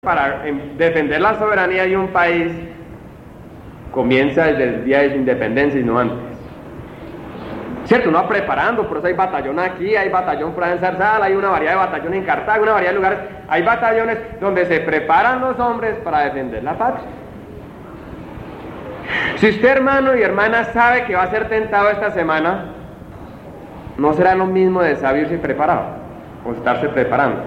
para defender la soberanía de un país comienza desde el día de su independencia y no antes. Cierto, uno va preparando, por eso hay batallón aquí, hay batallón por allá en Zarzal, hay una variedad de batallones en Cartago, una variedad de lugares, hay batallones donde se preparan los hombres para defender la patria. Si usted, hermano y hermana, sabe que va a ser tentado esta semana, no será lo mismo de sabio irse preparado o estarse preparando.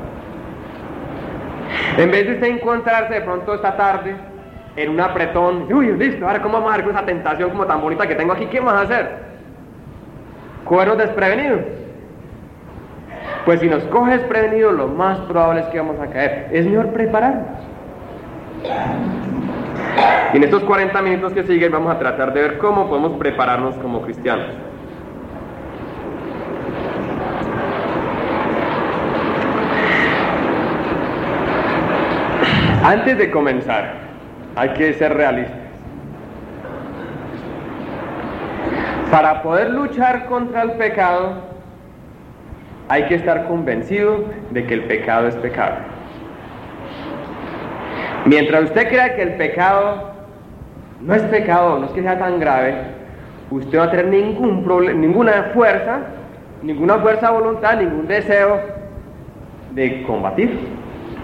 En vez de usted encontrarse de pronto esta tarde en un apretón, uy, listo, ahora cómo vamos a dar con esa tentación como tan bonita que tengo aquí, ¿qué vamos a hacer? Cogernos desprevenidos. Pues si nos coge desprevenidos, lo más probable es que vamos a caer. Es mejor prepararnos. Y en estos 40 minutos que siguen vamos a tratar de ver cómo podemos prepararnos como cristianos. Antes de comenzar, hay que ser realistas. Para poder luchar contra el pecado, hay que estar convencido de que el pecado es pecado. Mientras usted crea que el pecado no es pecado, no es que sea tan grave, usted no va a tener ningún problema, ninguna fuerza de voluntad, ningún deseo de combatir.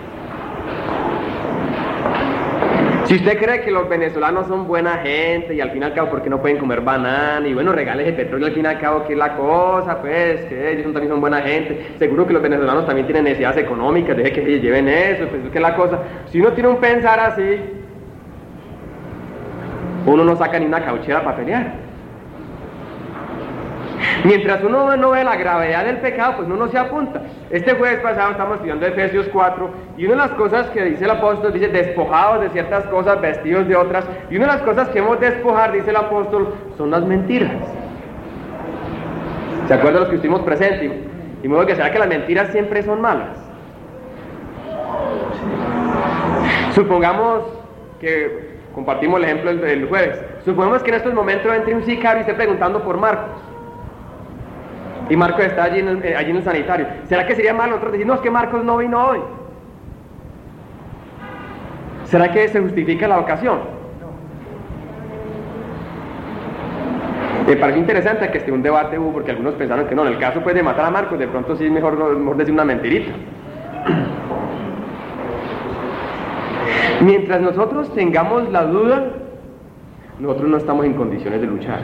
Si usted cree que los venezolanos son buena gente y al fin y al cabo, ¿por qué no pueden comer banana? Y bueno, regales el petróleo al fin y al cabo, ¿qué es la cosa? Pues que ellos también son buena gente. Seguro que los venezolanos también tienen necesidades económicas, deje que ellos lleven eso, pues ¿qué es la cosa? Si uno tiene un pensar así, uno no saca ni una cauchera para pelear. Mientras uno no ve la gravedad del pecado, pues uno no se apunta. Este jueves pasado estamos estudiando Efesios 4 y una de las cosas que dice el apóstol, dice despojados de ciertas cosas, vestidos de otras, y una de las cosas que hemos de despojar, dice el apóstol, son las mentiras. ¿Se acuerdan los que estuvimos presentes? Y me voy a decir, ¿será que las mentiras siempre son malas? Supongamos que compartimos el ejemplo del jueves. Supongamos que en estos momentos entre un sicario y esté preguntando por Marcos. Y Marcos está allí en el sanitario. ¿Será que sería malo nosotros decir, no, es que Marcos no vino hoy? ¿Será que se justifica la ocasión? Me parece interesante que un debate hubo, porque algunos pensaron que no, en el caso pues de matar a Marcos, de pronto sí es mejor decir una mentirita. Mientras nosotros tengamos la duda, nosotros no estamos en condiciones de luchar.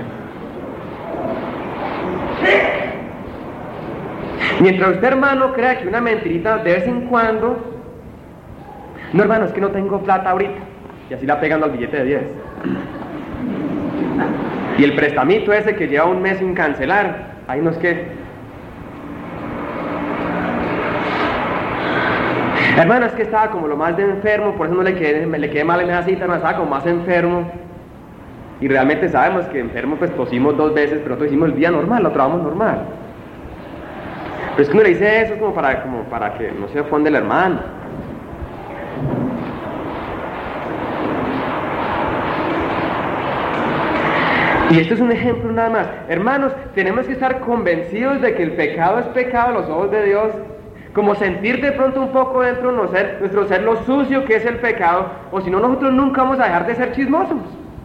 Mientras usted, hermano, crea que una mentirita de vez en cuando, no, hermano, es que no tengo plata ahorita, y así la pegan al billete de 10. Y el prestamito ese que lleva un mes sin cancelar, ahí no es que... Hermano, es que estaba como lo más de enfermo, por eso no le quedé mal en esa cita, no, estaba como más enfermo. Y realmente sabemos que enfermo pues tosimos 2 veces, pero nosotros hicimos el día normal, lo trabajamos normal. Pero es que uno le dice eso como para que no se ofende el hermano. Y esto es un ejemplo nada más. Hermanos, tenemos que estar convencidos de que el pecado es pecado a los ojos de Dios. Como sentir de pronto un poco dentro de nuestro ser lo sucio que es el pecado, o si no, nosotros nunca vamos a dejar de ser chismosos.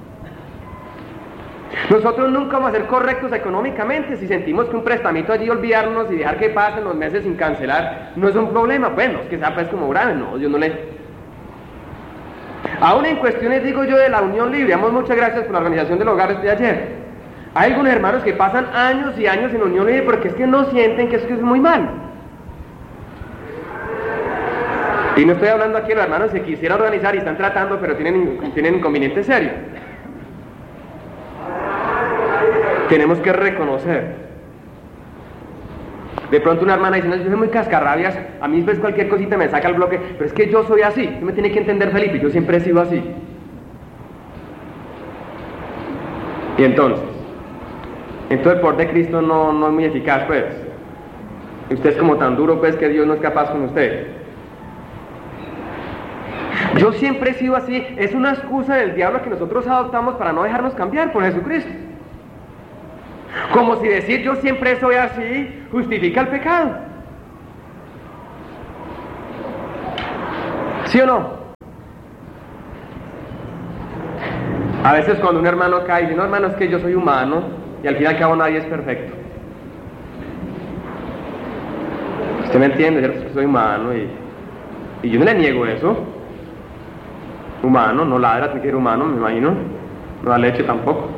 Nosotros nunca vamos a ser correctos económicamente. Si sentimos que un prestamito allí, olvidarnos y dejar que pasen los meses sin cancelar, no es un problema. Bueno, es que sea pues como grave, no, Dios no le... Aún en cuestiones, digo yo, de la unión libre, damos muchas gracias por la organización del hogar de ayer. Hay algunos hermanos que pasan años y años en unión libre porque es que no sienten que eso es muy mal. Y no estoy hablando aquí de los hermanos que quisieran organizar y están tratando, pero tienen inconvenientes serios. Tenemos que reconocer. De pronto una hermana dice, no, yo soy muy cascarrabias, a mí pues cualquier cosita me saca el bloque, pero es que yo soy así, tú me tienes que entender, Felipe, yo siempre he sido así. Y entonces el poder de Cristo no es muy eficaz, pues. Usted es como tan duro, pues, que Dios no es capaz con usted. Yo siempre he sido así, es una excusa del diablo que nosotros adoptamos para no dejarnos cambiar por Jesucristo. Como si decir yo siempre soy así justifica el pecado. ¿Sí o no? A veces cuando un hermano cae, dice, no hermano, es que yo soy humano, y al fin y al cabo nadie es perfecto. Usted me entiende, ¿cierto? Yo soy humano y yo no le niego eso. Humano, no ladra, tiene que ser humano, me imagino. No da leche tampoco.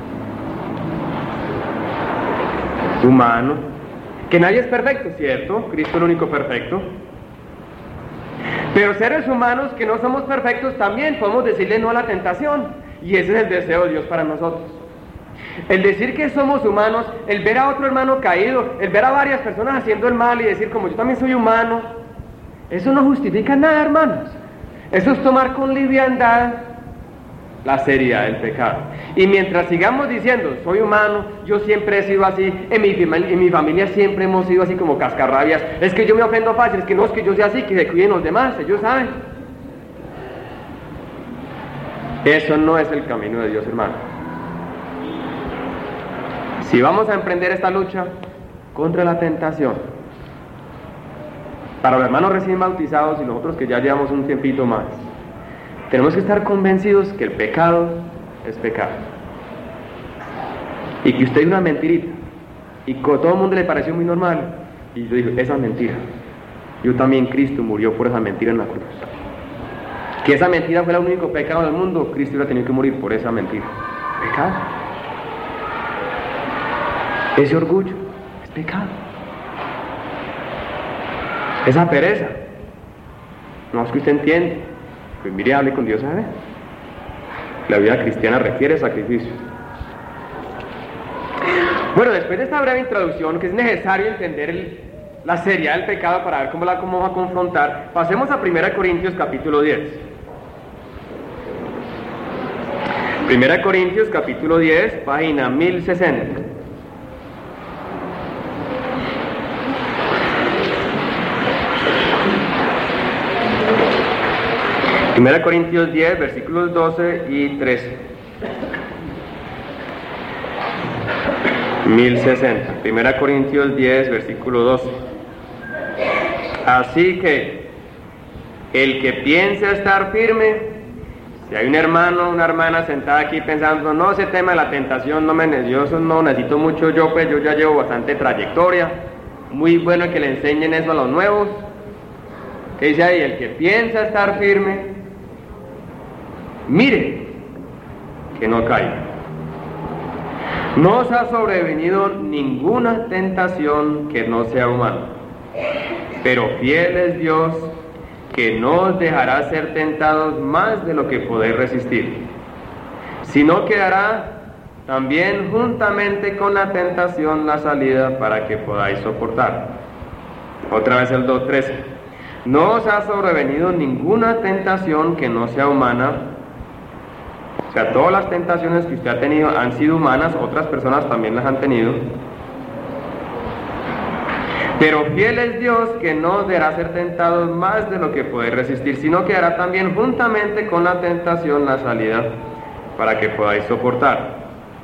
Humano. Que nadie es perfecto, ¿cierto? Cristo es el único perfecto. Pero seres humanos que no somos perfectos también podemos decirle no a la tentación. Y ese es el deseo de Dios para nosotros. El decir que somos humanos, el ver a otro hermano caído, el ver a varias personas haciendo el mal y decir como yo también soy humano, eso no justifica nada, hermanos. Eso es tomar con liviandad la seriedad del pecado. Y mientras sigamos diciendo, soy humano, yo siempre he sido así, en mi familia siempre hemos sido así como cascarrabias, es que yo me ofendo fácil, es que no, es que yo sea así, que se cuiden los demás, ellos saben. Eso no es el camino de Dios, hermano. Si vamos a emprender esta lucha contra la tentación, para los hermanos recién bautizados y nosotros que ya llevamos un tiempito más, tenemos que estar convencidos que el pecado es pecado. Y que usted es una mentirita. Y que a todo el mundo le pareció muy normal. Y yo digo, esa es mentira. Yo también, Cristo murió por esa mentira en la cruz. Que esa mentira fue el único pecado del mundo, Cristo hubiera tenido que morir por esa mentira. Pecado. Ese orgullo es pecado. Esa pereza. No es que usted entiende. Pues mire, hable con Dios, ¿sabe? La vida cristiana requiere sacrificio. Bueno, después de esta breve introducción, que es necesario entender la seriedad del pecado para ver cómo vamos a confrontar, pasemos a 1 Corintios capítulo 10. 1 Corintios capítulo 10, página 1060. Primera Corintios 10, versículos 12 y 13. 1060. Primera Corintios 10, versículo 12. Así que el que piensa estar firme, si hay un hermano, una hermana sentada aquí pensando, no, ese tema de la tentación yo no necesito mucho, yo ya llevo bastante trayectoria, muy bueno que le enseñen eso a los nuevos. ¿Qué dice ahí? El que piensa estar firme, mire que no caiga. No os ha sobrevenido ninguna tentación que no sea humana, pero fiel es Dios, que no os dejará ser tentados más de lo que podéis resistir, sino que dará también juntamente con la tentación la salida para que podáis soportar. Otra vez el 2:13. No os ha sobrevenido ninguna tentación que no sea humana. O sea, todas las tentaciones que usted ha tenido han sido humanas, otras personas también las han tenido. Pero fiel es Dios, que no os dejará ser tentados más de lo que podéis resistir, sino que hará también juntamente con la tentación la salida para que podáis soportar.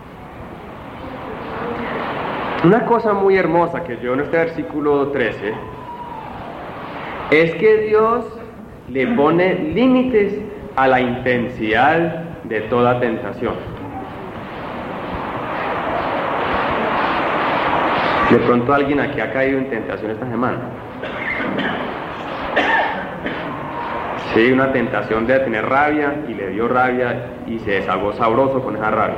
Una cosa muy hermosa que yo en este versículo 13 es que Dios le pone límites a la intensidad de toda tentación. De pronto alguien aquí ha caído en tentación esta semana. Sí, una tentación de tener rabia y le dio rabia y se desahogó sabroso con esa rabia.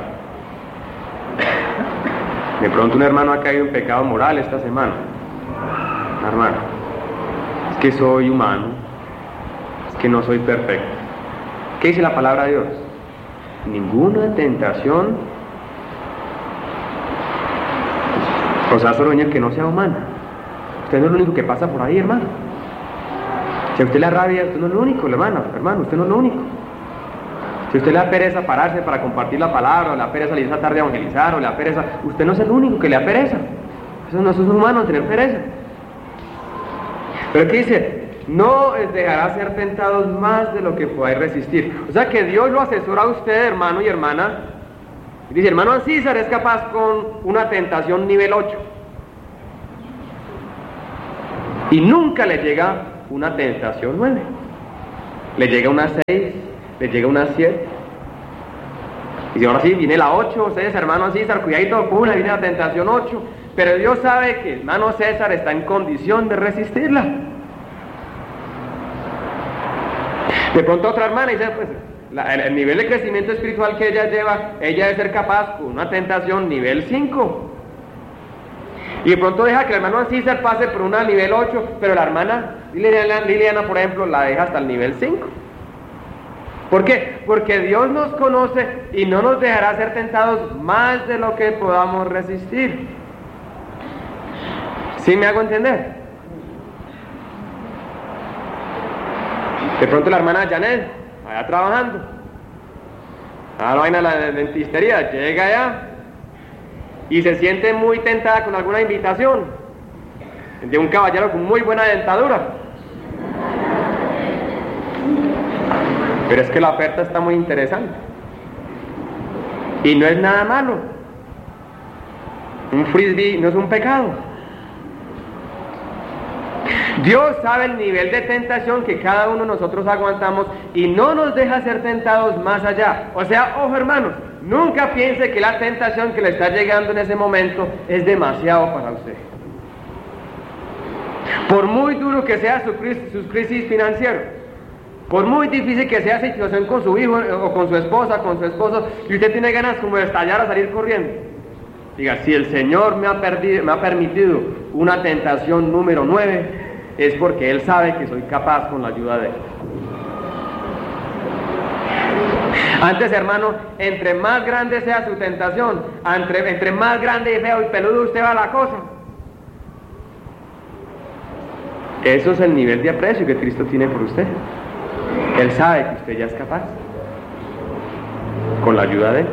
De pronto un hermano ha caído en pecado moral esta semana. Hermano, es que soy humano, es que no soy perfecto. ¿Qué dice la palabra de Dios? Ninguna tentación os ha sobrevenido que no sea humana. Usted no es lo único que pasa por ahí, hermano. Si a usted le da rabia, usted no es lo único, hermano, usted no es lo único. Si a usted le da pereza pararse para compartir la palabra, o le da pereza salir esa tarde a evangelizar, o le da pereza, usted no es el único que le da pereza. Eso no es humano tener pereza. Pero ¿qué dice? No os dejará ser tentados más de lo que podáis resistir. O sea que Dios lo asesora a usted, hermano y hermana. Y dice, hermano Ancísar es capaz con una tentación nivel 8. Y nunca le llega una tentación 9. Le llega una 6, le llega una 7. Y si ahora sí, viene la 8, ustedes hermano César, cuidadito, pum, viene la tentación 8. Pero Dios sabe que hermano César está en condición de resistirla. De pronto otra hermana dice, pues, el nivel de crecimiento espiritual que ella lleva, ella debe ser capaz con una tentación nivel 5. Y de pronto deja que el hermano César pase por una nivel 8, pero la hermana Liliana, por ejemplo, la deja hasta el nivel 5. ¿Por qué? Porque Dios nos conoce y no nos dejará ser tentados más de lo que podamos resistir. ¿Sí me hago entender? De pronto la hermana Janet, allá trabajando, a la vaina de la dentistería, llega allá y se siente muy tentada con alguna invitación de un caballero con muy buena dentadura. Pero es que la oferta está muy interesante y no es nada malo. Un frisbee no es un pecado. Dios sabe el nivel de tentación que cada uno de nosotros aguantamos y no nos deja ser tentados más allá. O sea, ojo hermanos, nunca piense que la tentación que le está llegando en ese momento es demasiado para usted. Por muy duro que sea sus crisis financieras, por muy difícil que sea la situación con su hijo o con su esposa, con su esposo, y usted tiene ganas como de estallar a salir corriendo, diga, si el Señor me ha permitido una tentación número 9, es porque Él sabe que soy capaz con la ayuda de Él. Antes, hermano, entre más grande sea su tentación, entre más grande y feo y peludo usted va a la cosa, eso es el nivel de aprecio que Cristo tiene por usted. Él sabe que usted ya es capaz, con la ayuda de Él.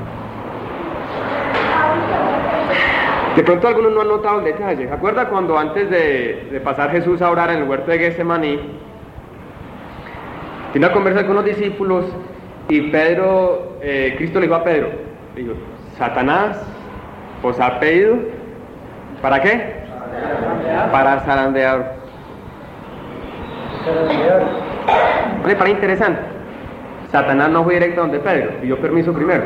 De pronto algunos no han notado el detalle. ¿Se acuerda cuando antes de pasar Jesús a orar en el huerto de Getsemaní, tiene una conversación con los discípulos y Cristo le dijo a Pedro, le dijo, Satanás os ha pedido, ¿para qué? Para zarandear. ¿Le parece interesante? Satanás no fue directo a donde Pedro, pidió permiso primero.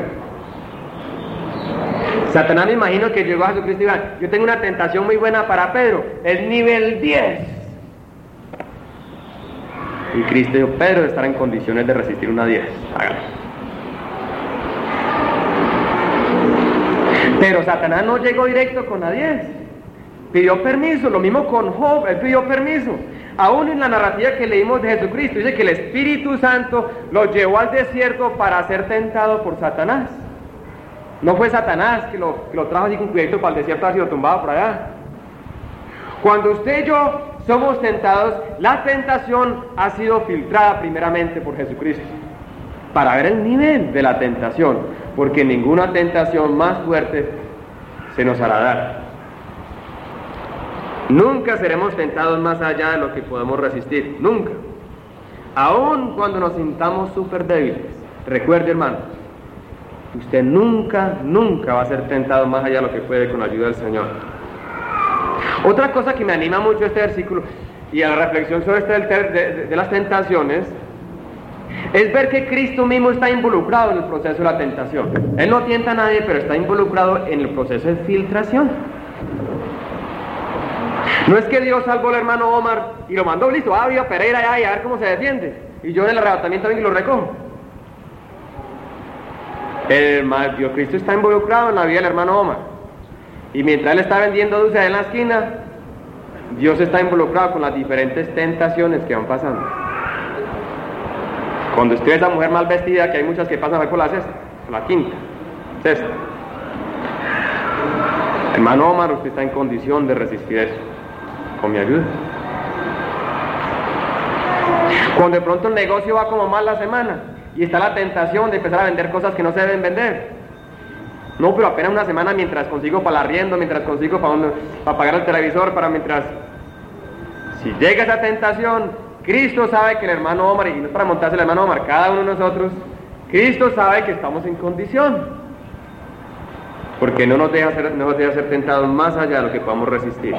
Satanás, me imagino que llegó a Jesucristo y dijo, yo tengo una tentación muy buena para Pedro, es nivel 10. Y Cristo dijo, Pedro estará en condiciones de resistir una 10, hágalo. Pero Satanás no llegó directo con la 10, pidió permiso, lo mismo con Job, él pidió permiso. Aún en la narrativa que leímos de Jesucristo, dice que el Espíritu Santo lo llevó al desierto para ser tentado por Satanás. No fue Satanás que lo trajo así con cuidadito para el desierto, ha sido tumbado por allá. Cuando usted y yo somos tentados, la tentación ha sido filtrada primeramente por Jesucristo, para ver el nivel de la tentación, porque ninguna tentación más fuerte se nos hará dar. Nunca seremos tentados más allá de lo que podemos resistir, nunca. Aun cuando nos sintamos súper débiles, recuerde hermano, usted nunca va a ser tentado más allá de lo que puede con la ayuda del Señor. Otra cosa que me anima mucho este versículo y a la reflexión sobre de las tentaciones es ver que Cristo mismo está involucrado en el proceso de la tentación. Él no tienta a nadie, pero está involucrado en el proceso de filtración. No es que Dios salvó al hermano Omar y lo mandó, listo, viva Pereira allá y a ver cómo se defiende, y yo en el arrebatamiento también lo recojo. Dios Cristo está involucrado en la vida del hermano Omar, y mientras él está vendiendo dulces en la esquina, Dios está involucrado con las diferentes tentaciones que van pasando. Cuando usted ve a esa mujer mal vestida, que hay muchas que pasan por la sexta, por la quinta, sexta, hermano Omar, usted está en condición de resistir eso, con mi ayuda. Cuando de pronto el negocio va como mal la semana, y está la tentación de empezar a vender cosas que no se deben vender. No, pero apenas una semana mientras consigo para el arriendo, mientras consigo para pagar el televisor, si llega esa tentación, Cristo sabe que el hermano Omar, y no es para montarse el hermano Omar, cada uno de nosotros, Cristo sabe que estamos en condición, porque no nos deja ser tentados más allá de lo que podamos resistir.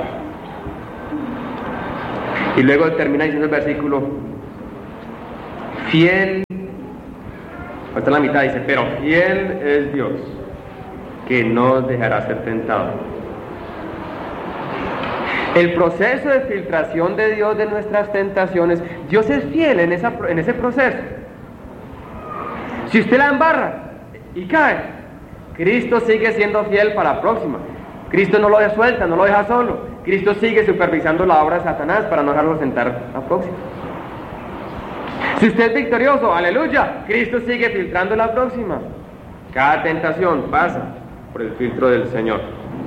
Y luego termina diciendo el versículo, fiel Hasta la mitad dice, pero fiel es Dios, que no os dejará ser tentado. El proceso de filtración de Dios de nuestras tentaciones, Dios es fiel en ese proceso. Si usted la embarra y cae, Cristo sigue siendo fiel para la próxima. Cristo no lo suelta, no lo deja solo. Cristo sigue supervisando la obra de Satanás para no dejarlo sentar la próxima. Si usted es victorioso, aleluya, Cristo sigue filtrando la próxima. Cada tentación pasa por el filtro del Señor.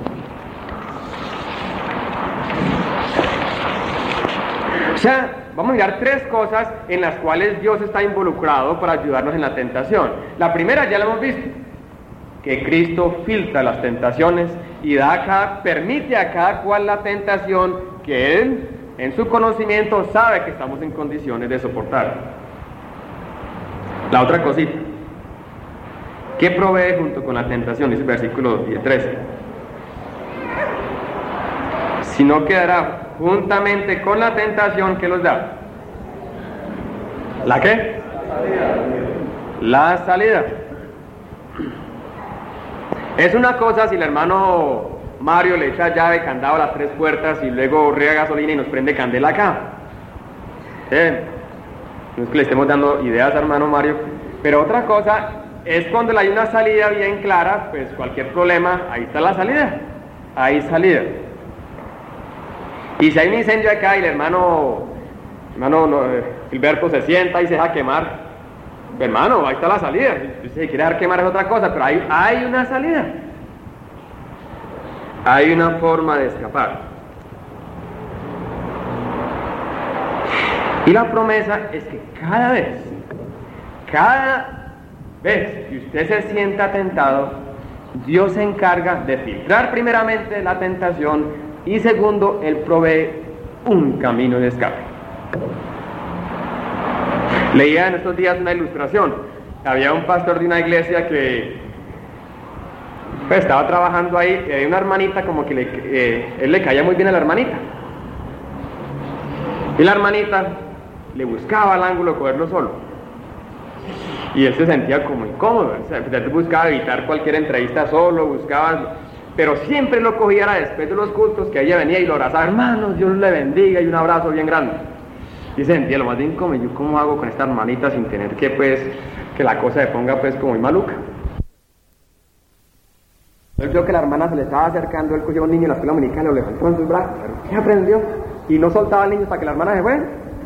O sea, vamos a mirar tres cosas en las cuales Dios está involucrado para ayudarnos en la tentación. La primera ya la hemos visto, que Cristo filtra las tentaciones y permite a cada cual la tentación que Él, en su conocimiento, sabe que estamos en condiciones de soportar. La otra cosita, ¿qué provee junto con la tentación? Dice el versículo 13. Si no quedará juntamente con la tentación, ¿qué los da? ¿La qué? La salida. Es una cosa si el hermano Mario le echa llave, candado a las 3 puertas y luego riega gasolina y nos prende candela acá. No es que le estemos dando ideas a hermano Mario, pero otra cosa es cuando hay una salida bien clara, pues cualquier problema, ahí está la salida, hay salida. Y si hay un incendio acá y el hermano Gilberto se sienta y se deja quemar, hermano, ahí está la salida. Si se quiere dejar quemar es otra cosa, pero hay una salida. Hay una forma de escapar. Y la promesa es que cada vez que usted se sienta tentado, Dios se encarga de filtrar primeramente la tentación y segundo, Él provee un camino de escape. Leía en estos días una ilustración. Había un pastor de una iglesia que estaba trabajando ahí y había una hermanita como que él le caía muy bien a la hermanita. Y la hermanita le buscaba el ángulo de cogerlo solo. Y él se sentía como incómodo. O sea, él buscaba evitar cualquier entrevista solo, pero siempre lo cogía después de los cultos, que ella venía y lo abrazaba, hermanos, Dios le bendiga, y un abrazo bien grande. Y se sentía lo más bien como, ¿yo cómo hago con esta hermanita sin tener que la cosa se ponga como muy maluca? Él vio que la hermana se le estaba acercando, él cogió a un niño en la escuela dominical, lo levantó en sus brazos, pero ¿qué aprendió? Y no soltaba al niño hasta que la hermana se fue.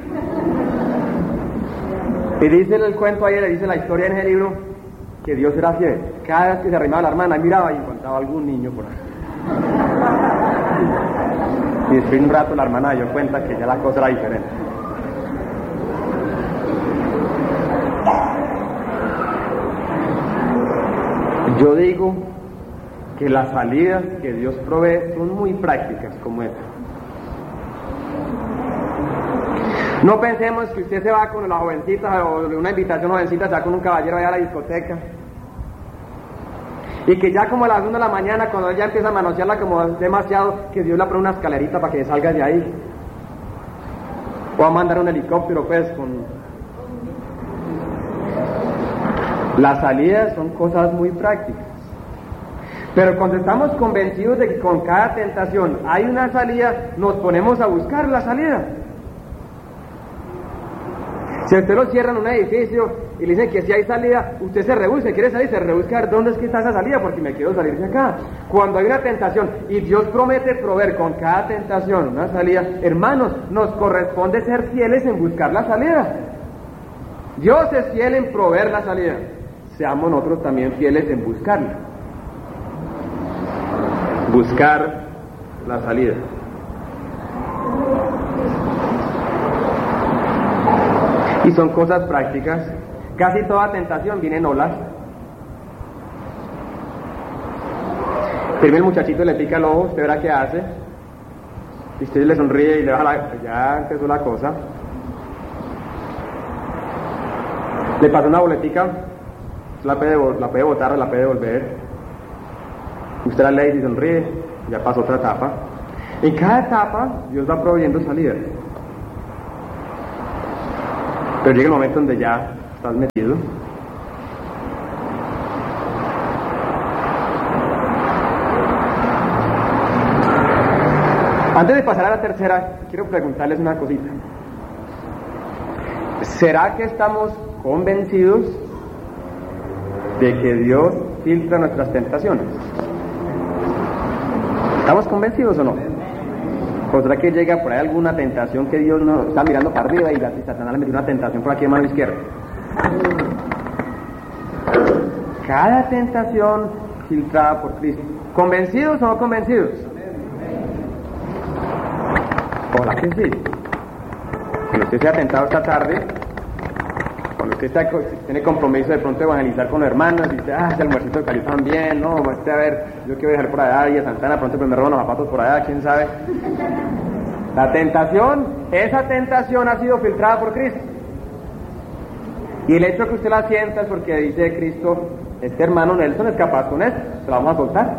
Y dice el cuento ahí, le dice la historia en ese libro, que Dios era fiel. Cada vez que se arrimaba la hermana, miraba y encontraba algún niño por ahí. Y después de un rato la hermana dio cuenta que ya la cosa era diferente. Yo digo que las salidas que Dios provee son muy prácticas como esta. No pensemos que usted se va con la jovencita o una invitación jovencita, se va con un caballero allá a la discoteca y que ya como a las 1 de la mañana, cuando ella empieza a manosearla como demasiado, que Dios le pone una escalerita para que salga de ahí, o a mandar un helicóptero con... Las salidas son cosas muy prácticas, pero cuando estamos convencidos de que con cada tentación hay una salida, nos ponemos a buscar la salida. Si a usted lo cierra en un edificio y le dicen que si hay salida, usted se rebusca, quiere salir, se rebusca a ver dónde es que está esa salida, porque me quiero salir de acá. Cuando hay una tentación y Dios promete proveer con cada tentación una salida, hermanos, nos corresponde ser fieles en buscar la salida. Dios es fiel en proveer la salida, seamos nosotros también fieles en buscarla. Buscar la salida. Y son cosas prácticas. Casi toda tentación viene en olas. Primero el muchachito le pica el ojo, usted verá qué hace. Y usted le sonríe y le baja ya empezó la cosa. Le pasa una boletica, la puede botar, la puede devolver. Usted la lee y sonríe, ya pasó otra etapa. En cada etapa Dios va proveyendo salida. Pero llega el momento donde ya estás metido. Antes de pasar a la tercera, quiero preguntarles una cosita. ¿Será que estamos convencidos de que Dios filtra nuestras tentaciones? ¿Estamos convencidos o no? ¿O será que llega por ahí alguna tentación que Dios no está mirando para arriba y Satanás le metió una tentación por aquí de mano izquierda? Cada tentación filtrada por Cristo. ¿Convencidos o no convencidos? Hola que sí. Cuando usted sea tentado esta tarde, cuando usted tiene compromiso de pronto de evangelizar con los hermanos, y dice, ese almuercito cayó tan bien, no, a ver, yo quiero viajar por allá y a Santana, pronto me roban los zapatos por allá, quién sabe. La tentación, esa tentación ha sido filtrada por Cristo. Y el hecho de que usted la sienta es porque dice Cristo, este hermano Nelson es capaz con esto, se la vamos a soltar.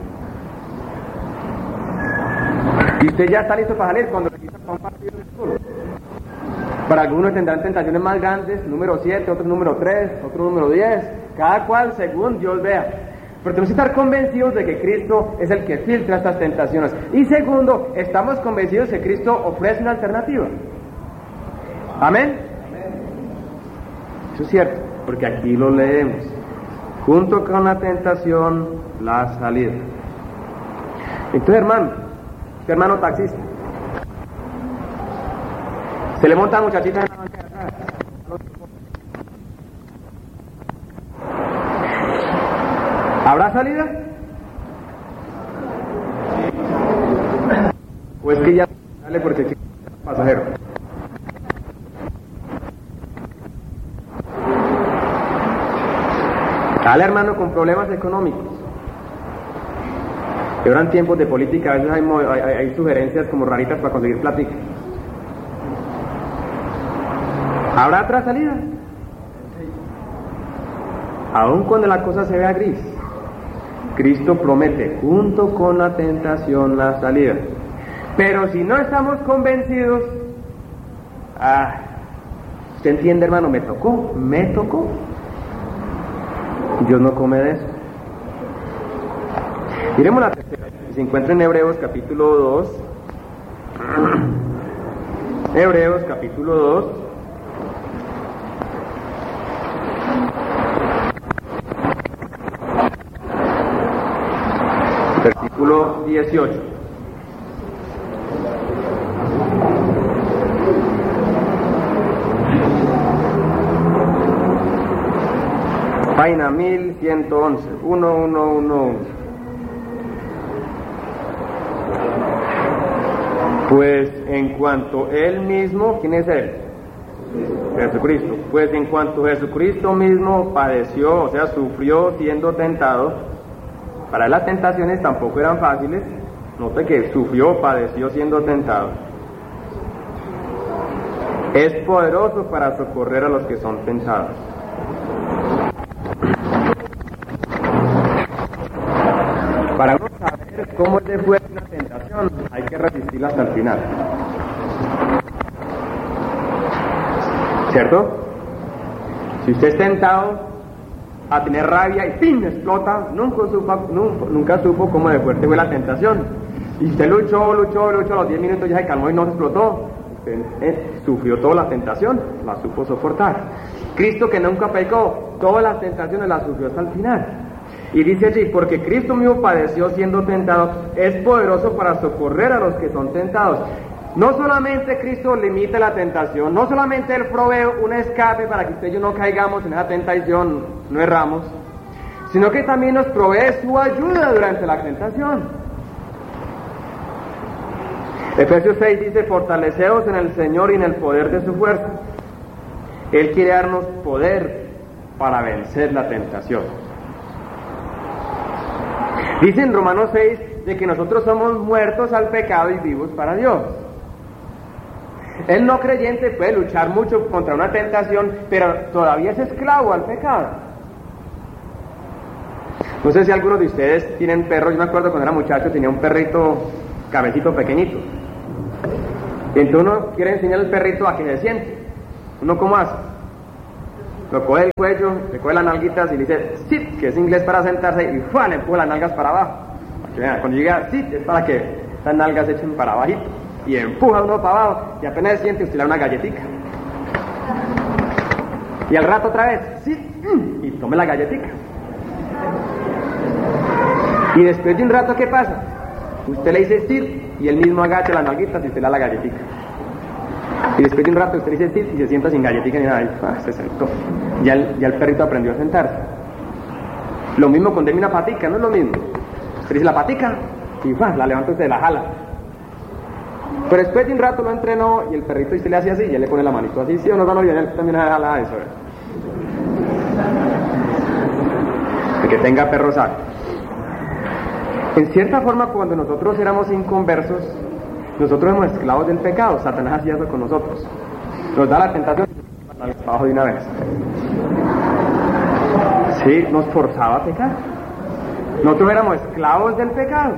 Y usted ya está listo para salir cuando le quita un partido de fútbol. Para algunos tendrán tentaciones más grandes, número 7, otro número 3, otro número 10, cada cual según Dios vea. Pero tenemos que estar convencidos de que Cristo es el que filtra estas tentaciones. Y segundo, estamos convencidos de que Cristo ofrece una alternativa. Amén. Eso es cierto, porque aquí lo leemos. Junto con la tentación, la salida. Entonces, hermano taxista, se le monta a muchachitas en la banca de atrás. ¿Habrá salida? ¿O es que ya sale porque es pasajero? Dale, hermano, con problemas económicos. Y ahora en tiempos de política a veces hay sugerencias como raritas para conseguir platica. ¿Habrá otra salida? Aun cuando la cosa se vea gris, Cristo promete junto con la tentación la salida. Pero si no estamos convencidos, ¿usted entiende, hermano? Me tocó. Dios no come de eso. Miremos la tercera. Se encuentra en Hebreos capítulo 2. Hebreos capítulo 2. Versículo 18. Página 1111, 1111. Pues en cuanto Él mismo, ¿quién es Él? Jesucristo. Pues en cuanto Jesucristo mismo padeció, o sea, sufrió siendo tentado, para él las tentaciones tampoco eran fáciles. Note que sufrió, padeció siendo tentado. Es poderoso para socorrer a los que son tentados. Para uno saber cómo es de fuerte una tentación, hay que resistirla hasta el final. ¿Cierto? Si usted es tentado a tener rabia y ¡pin! Explota, nunca supo cómo de fuerte fue la tentación. Y usted luchó, a los 10 minutos ya se calmó y no se explotó. Usted sufrió toda la tentación, la supo soportar. Cristo, que nunca pecó, todas las tentaciones las sufrió hasta el final. Y dice allí, porque Cristo mismo padeció siendo tentado, es poderoso para socorrer a los que son tentados. No solamente Cristo limita la tentación, no solamente Él provee un escape para que usted y yo no caigamos en esa tentación, no erramos, sino que también nos provee su ayuda durante la tentación. Efesios 6 dice, fortaleceos en el Señor y en el poder de su fuerza. Él quiere darnos poder para vencer la tentación. Dice en Romanos 6 de que nosotros somos muertos al pecado y vivos para Dios. El no creyente puede luchar mucho contra una tentación, pero todavía es esclavo al pecado. No sé si algunos de ustedes tienen perros. Yo me acuerdo cuando era muchacho tenía un perrito cabecito pequeñito. Y entonces uno quiere enseñar al perrito a que se siente. ¿Uno cómo hace? Lo coge el cuello, le coge las nalguitas y le dice sit, que es inglés para sentarse, y ¡fua! Le empuja las nalgas para abajo. Para que vean, cuando llega sit es para que esas nalgas se echen para abajito, y empuja uno para abajo, y apenas siente usted le da una galletica. Y al rato otra vez, sí, y tome la galletica. Y después de un rato, ¿qué pasa? Usted le dice sí, y él mismo agacha las nalguitas y usted le da la galletica. Y después de un rato usted dice sí, y se sienta sin galletica ni nada, y se sentó. Ya el perrito aprendió a sentarse. Lo mismo con denme una patica, no es lo mismo. Usted dice la patica, y la levanta usted, la jala. Pero después de un rato lo entrenó, y el perrito y usted le hace así, y él le pone la manito así, sí o no, no, y él también jala eso. El que tenga perro sabe. En cierta forma, cuando nosotros éramos inconversos, nosotros éramos esclavos del pecado. Satanás hacía eso con nosotros. Nos da la tentación abajo de una vez. Sí, nos forzaba a pecar. Nosotros éramos esclavos del pecado.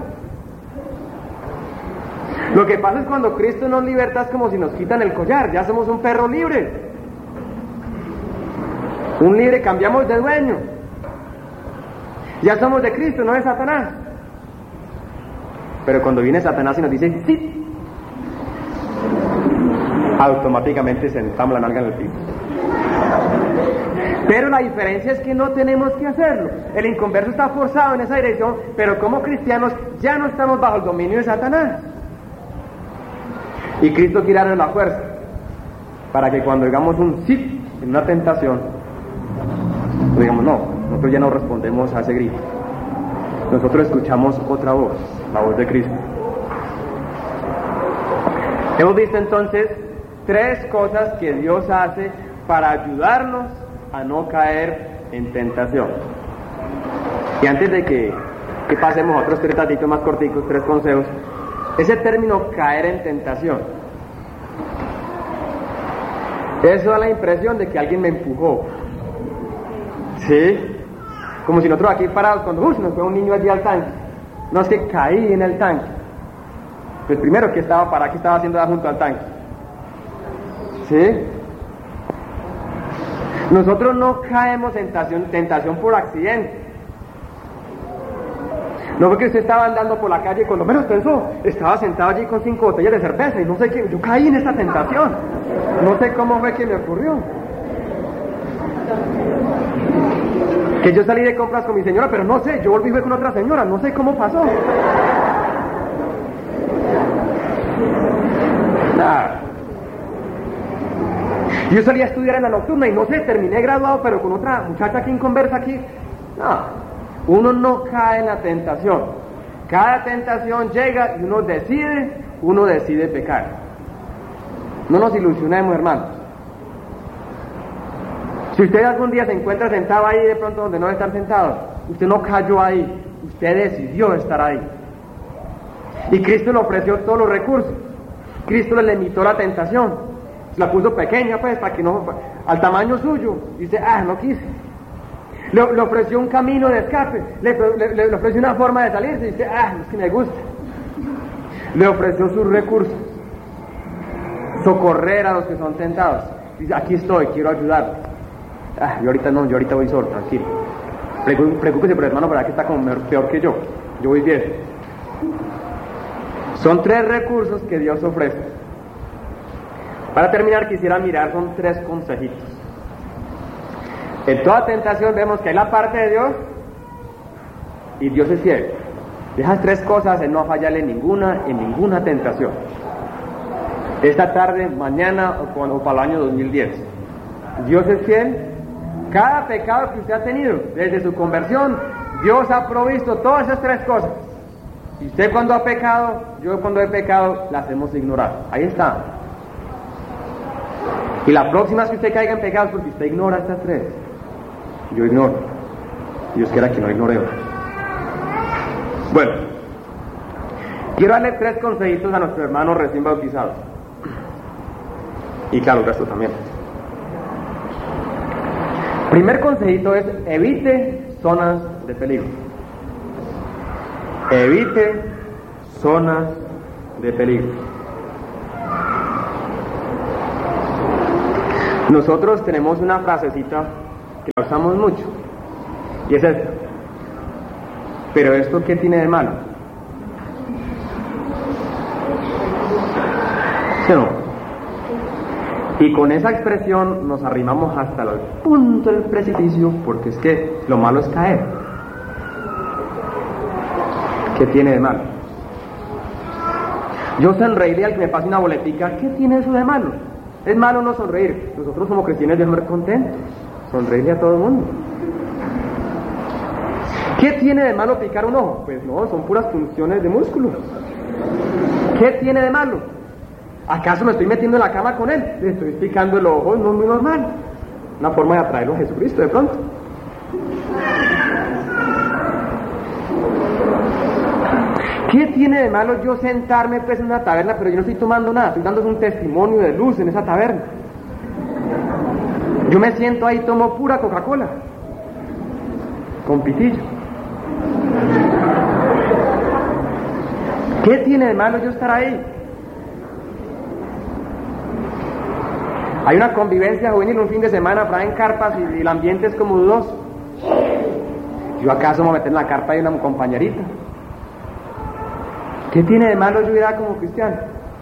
Lo que pasa es cuando Cristo nos liberta, es como si nos quitan el collar. Ya somos un perro libre. Un libre, cambiamos de dueño. Ya somos de Cristo, no de Satanás. Pero cuando viene Satanás y nos dice sí, automáticamente sentamos la nalga en el piso. Pero la diferencia es que no tenemos que hacerlo. El inconverso está forzado en esa dirección, pero como cristianos ya no estamos bajo el dominio de Satanás. Y Cristo quiere darnos la fuerza para que cuando digamos un sí en una tentación, digamos no, nosotros ya no respondemos a ese grito. Nosotros escuchamos otra voz, la voz de Cristo. Hemos visto entonces 3 cosas que Dios hace para ayudarnos a no caer en tentación. Y antes de que pasemos a otros 3 datitos más corticos, 3 consejos, ese término caer en tentación, eso da la impresión de que alguien me empujó. ¿Sí? Como si nosotros aquí parados, cuando se nos fue un niño allí al tanque. No, es que caí en el tanque. Pues primero, ¿qué estaba haciendo junto al tanque? ¿Sí? Nosotros no caemos en tentación por accidente. No fue que usted estaba andando por la calle y cuando menos pensó, estaba sentado allí con 5 botellas de cerveza y no sé qué, yo caí en esta tentación. No sé cómo fue que me ocurrió. Que yo salí de compras con mi señora, pero no sé, yo volví y fui con otra señora, no sé cómo pasó. Nada. Yo salí a estudiar en la nocturna y no sé, terminé graduado, pero con otra muchacha aquí en conversa aquí. No, uno no cae en la tentación. Cada tentación llega y uno decide pecar. No nos ilusionemos, hermanos. Si usted algún día se encuentra sentado ahí de pronto donde no debe estar sentado, usted no cayó ahí, usted decidió estar ahí. Y Cristo le ofreció todos los recursos. Cristo le limitó la tentación. Se la puso pequeña pues para que no, al tamaño suyo. Dice, no quise. Le ofreció un camino de escape, le ofreció una forma de salirse. Dice, es que me gusta. Le ofreció sus recursos. Socorrer a los que son tentados. Dice, aquí estoy, quiero ayudar. Yo ahorita voy solo, tranquilo. Preocúpese por el hermano, para que está como peor que yo voy bien. Son 3 recursos que Dios ofrece. Para terminar quisiera mirar, son 3 consejitos. En toda tentación vemos que hay la parte de Dios y Dios es fiel. De esas 3 cosas Él no fallarle en ninguna tentación. Esta tarde, mañana o para el año 2010. Dios es fiel. Cada pecado que usted ha tenido desde su conversión, Dios ha provisto todas esas 3 cosas. Y usted cuando ha pecado, yo cuando he pecado, las hemos ignorado. Ahí está. Y la próxima vez que usted caiga en pecados, porque usted ignora estas 3. Yo ignoro. Dios quiera que no ignoremos. Bueno, quiero darle 3 consejitos a nuestros hermanos recién bautizados. Y claro, el resto también. Primer consejito es: evite zonas de peligro. Evite zonas de peligro. Nosotros tenemos una frasecita que la usamos mucho, y es esta: ¿pero esto qué tiene de malo? ¿Sí o no? Y con esa expresión nos arrimamos hasta el punto del precipicio, porque es que lo malo es caer. ¿Qué tiene de malo? Yo sonreiría al que me pase una boletica. ¿Qué tiene eso de malo? Es malo no sonreír. Nosotros como cristianos debemos ser contentos. Sonreírle a todo el mundo. ¿Qué tiene de malo picar un ojo? Pues no, son puras funciones de músculo. ¿Qué tiene de malo? ¿Acaso me estoy metiendo en la cama con él? Le estoy picando el ojo, no es muy normal. Una forma de atraerlo a Jesucristo de pronto. ¿Qué tiene de malo yo sentarme pues en una taberna, pero yo no estoy tomando nada, estoy dando un testimonio de luz en esa taberna? Yo me siento ahí, tomo pura Coca-Cola, con pitillo. ¿Qué tiene de malo yo estar ahí? Hay una convivencia juvenil un fin de semana, traen carpas y el ambiente es como dudoso. ¿Yo acaso me voy a meter en la carpa de una compañerita? ¿Qué tiene de malo yo ir a como cristiano?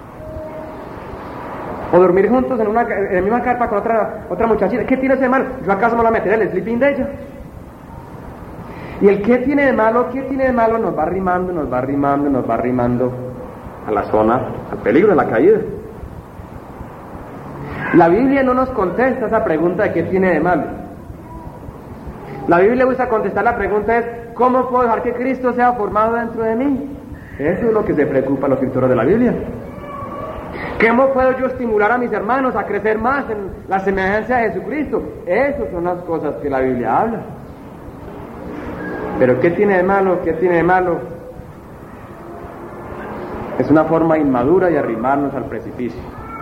O dormir juntos en la misma carpa con otra muchachita. ¿Qué tiene de malo? ¿Yo acaso me voy a meter en el sleeping de ella? Y el ¿qué tiene de malo? ¿Qué tiene de malo? Nos va arrimando, nos va arrimando, nos va arrimando a la zona, al peligro de la caída. La Biblia no nos contesta esa pregunta de qué tiene de malo. La Biblia usa contestar la pregunta es ¿cómo puedo dejar que Cristo sea formado dentro de mí? Eso es lo que se preocupa a los escritores de la Biblia. ¿Cómo puedo yo estimular a mis hermanos a crecer más en la semejanza de Jesucristo? Esas son las cosas que la Biblia habla. Pero ¿qué tiene de malo? ¿Qué tiene de malo? Es una forma inmadura de arrimarnos al precipicio.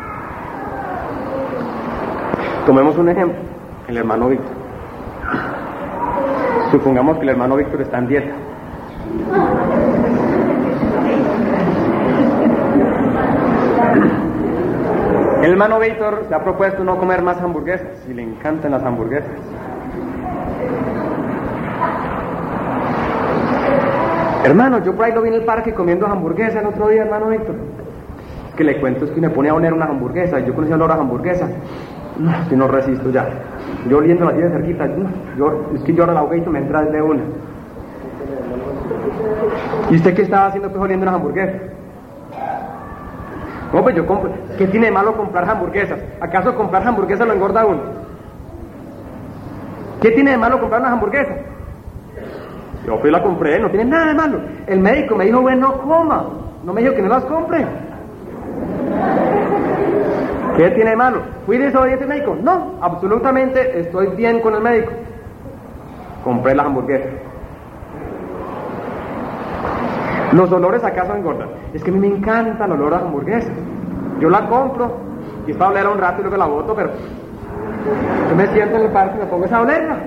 Tomemos un ejemplo, el hermano Víctor. Supongamos que el hermano Víctor está en dieta. El hermano Víctor se ha propuesto no comer más hamburguesas y le encantan las hamburguesas. Hermano, yo por ahí lo vi en el parque comiendo hamburguesas el otro día, hermano Víctor. Es que le cuento, es que me pone a oler una hamburguesa y yo conocía el olor a hamburguesa. No, que no resisto ya. Yo oliéndola así de cerquita, es que yo ahora la boca y me entra de una. ¿Y usted qué estaba haciendo pues oliendo las hamburguesas? No, pues yo compro. ¿Qué tiene de malo comprar hamburguesas? ¿Acaso comprar hamburguesas lo engorda uno? ¿Qué tiene de malo comprar unas hamburguesas? Yo fui y la compré, no tiene nada de malo. El médico me dijo, bueno, coma. No me dijo que no las compre. ¿Qué tiene de malo? ¿Fui desobediente al médico? No, absolutamente estoy bien con el médico. Compré las hamburguesas. ¿Los olores acaso engordan? Es que a mí me encanta el olor a hamburguesas. Yo la compro y es para olerla un rato y luego la boto, pero yo me siento en el parque y me pongo a olerla.